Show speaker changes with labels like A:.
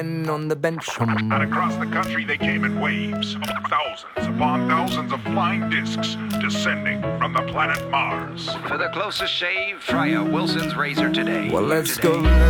A: on the bench.
B: And across the country they came in waves, thousands upon thousands of flying discs descending from the planet Mars.
C: For the closest shave, try a Wilson's razor today.
A: Well, let's go.